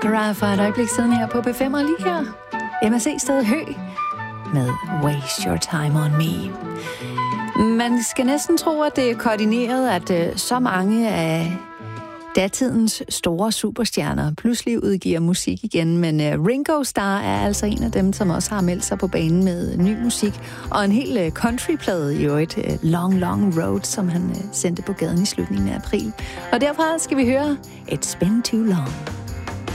Garage for et øjeblik siden her på B5, og lige her MSC Sted Hø med Waste Your Time on Me. Man skal næsten tro, at det er koordineret, at så mange af datidens store superstjerner pludselig udgiver musik igen, men Ringo Starr er altså en af dem, som også har meldt sig på banen med ny musik, og en hel countryplade i øvrigt, Long Long Road, som han sendte på gaden i slutningen af april. Og derfra skal vi høre It's Been Too Long.